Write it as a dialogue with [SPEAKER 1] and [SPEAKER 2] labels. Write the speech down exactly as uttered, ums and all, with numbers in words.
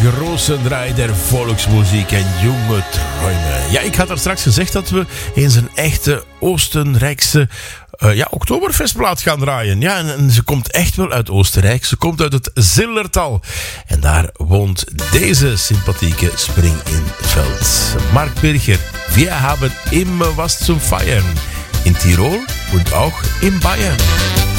[SPEAKER 1] große draai der Volksmuziek en jonge träumen. Ja, ik had er straks gezegd dat we eens een echte Oostenrijkse uh, ja, Oktoberfestplaat gaan draaien. Ja, en, en ze komt echt wel uit Oostenrijk. Ze komt uit het Zillertal. En daar woont deze sympathieke Spring in Veld. Mark Bircher, wir haben immer was zum Feiern. In Tirol und auch in Bayern.